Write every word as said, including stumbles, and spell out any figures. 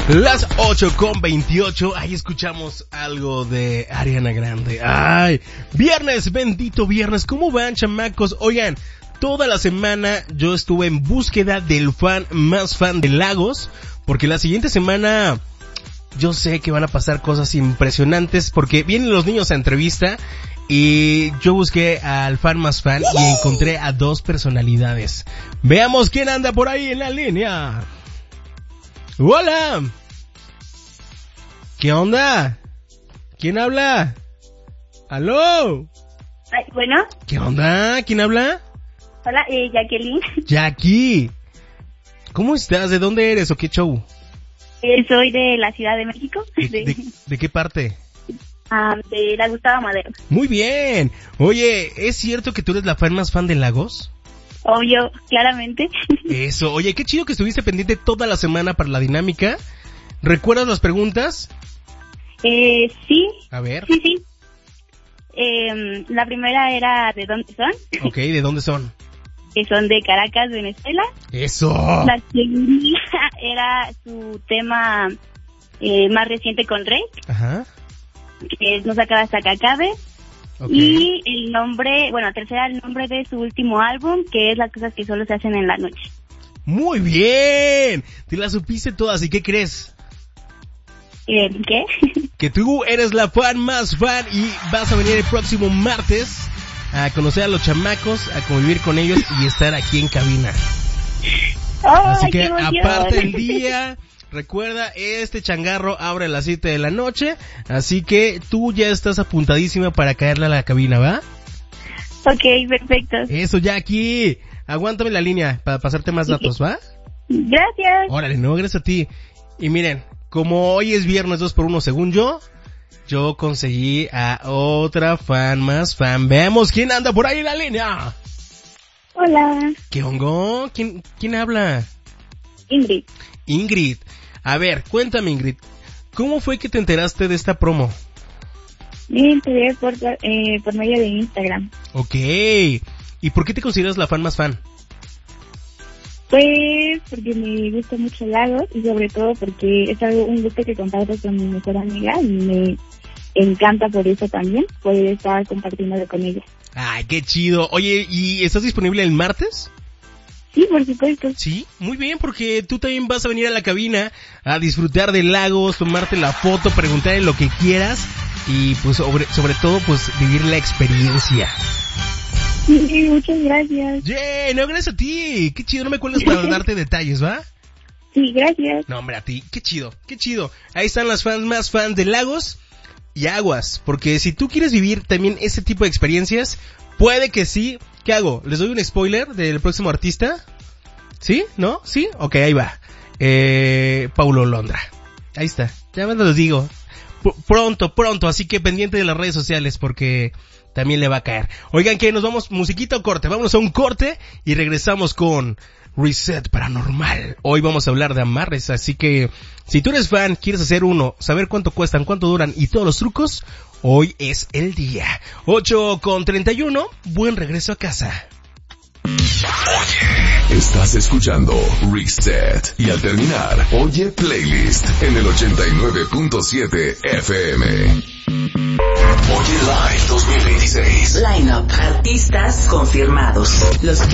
Las ocho con veintiocho, ahí escuchamos algo de Ariana Grande. Ay, viernes, bendito viernes, ¿cómo van, chamacos? Oigan, toda la semana yo estuve en búsqueda del fan más fan de Lagos, porque la siguiente semana yo sé que van a pasar cosas impresionantes, porque vienen los niños a entrevista y yo busqué al fan más fan y encontré a dos personalidades. Veamos quién anda por ahí en la línea. ¡Hola! ¿Qué onda? ¿Quién habla? ¿Aló? Ay, bueno. ¿Qué onda? ¿Quién habla? Hola, eh, Jacqueline. Jackie. ¿Cómo estás? ¿De dónde eres o qué show? Eh, soy de la Ciudad de México. ¿De, de, de, de qué parte? Um, de la Gustavo Madero. Muy bien. Oye, ¿es cierto que tú eres la fan más fan de Lagos? Obvio, claramente. Eso. Oye, qué chido que estuviste pendiente toda la semana para la dinámica. ¿Recuerdas las preguntas? Eh, sí. A ver. Sí, sí. Eh, la primera era ¿de dónde son? Ok, ¿de dónde son? Que son de Caracas, Venezuela. Eso. La segunda era su tema eh, más reciente con Rey. Ajá. Que es No se acaba hasta que acabe. Okay. Y el nombre, bueno, tercera, el nombre de su último álbum, que es Las cosas que solo se hacen en la noche. Muy bien. Te la supiste todas. ¿Y qué crees? Eh, ¿Qué? Que tú eres la fan más fan y vas a venir el próximo martes a conocer a los chamacos, a convivir con ellos y estar aquí en cabina. Oh, así que aparte el día, recuerda, este changarro abre a las siete de la noche, así que tú ya estás apuntadísima para caerle a la cabina, ¿va? Ok, perfecto. Eso, ya aquí. Aguántame la línea para pasarte más datos, ¿va? Gracias. Órale, no, gracias a ti. Y miren, como hoy es viernes dos por uno según yo, yo conseguí a otra fan más fan. Veamos quién anda por ahí en la línea. Hola. ¿Qué hongo? ¿Quién, quién habla? Ingrid. Ingrid. A ver, cuéntame, Ingrid, ¿cómo fue que te enteraste de esta promo? Me enteré por, eh, por medio de Instagram. Ok. ¿Y por qué te consideras la fan más fan? Pues porque me gusta mucho Lagos y sobre todo porque es algo un gusto que comparto con mi mejor amiga y me encanta por eso también, poder estar compartiéndolo con ella. Ay, qué chido. Oye, ¿y estás disponible el martes? Sí, por supuesto. Sí, muy bien, porque tú también vas a venir a la cabina a disfrutar de Lagos, tomarte la foto, preguntarle lo que quieras y pues sobre, sobre todo pues vivir la experiencia. Sí, muchas gracias. Yeah, no, gracias a ti. Qué chido, no me cuelgues para darte detalles, ¿va? Sí, gracias. No, hombre, a ti. Qué chido, qué chido. Ahí están las fans más fans de Lagos y aguas, porque si tú quieres vivir también ese tipo de experiencias, puede que sí. ¿Qué hago? ¿Les doy un spoiler del próximo artista? ¿Sí? ¿No? ¿Sí? Ok, ahí va. Eh, Paulo Londra. Ahí está. Ya me lo digo. P- pronto, pronto. Así que pendiente de las redes sociales porque también le va a caer. Oigan, que nos vamos, musiquita o corte. Vámonos a un corte y regresamos con Reset Paranormal. Hoy vamos a hablar de amarres, así que si tú eres fan, quieres hacer uno, saber cuánto cuestan, cuánto duran y todos los trucos, hoy es el día. ocho con treinta y uno, buen regreso a casa. Oye, estás escuchando Reset y al terminar, oye Playlist en el ochenta y nueve punto siete F M. Oye Live dos mil veintiséis. Line-up. Artistas confirmados. Los